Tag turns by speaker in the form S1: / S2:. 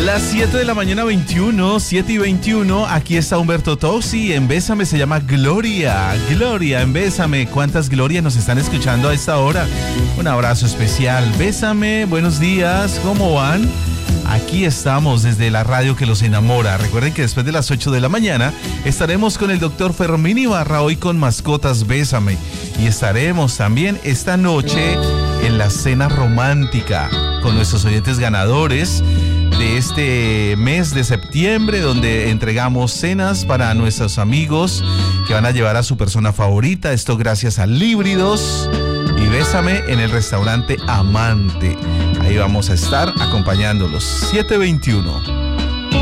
S1: Las 7 de la mañana 21, 7 y 21, aquí está Humberto Tozzi, en Bésame se llama Gloria, Gloria, en Bésame, ¿cuántas glorias nos están escuchando a esta hora? Un abrazo especial, Bésame, buenos días, ¿cómo van? Aquí estamos desde la radio que los enamora. Recuerden que después de las 8 de la mañana estaremos con el doctor Fermín Ibarra hoy con Mascotas Bésame. Y estaremos también esta noche en la cena romántica con nuestros oyentes ganadores de este mes de septiembre, donde entregamos cenas para nuestros amigos que van a llevar a su persona favorita. Esto gracias a Líbridos y Bésame en el restaurante Amante. Ahí vamos a estar acompañándolos. 7:21.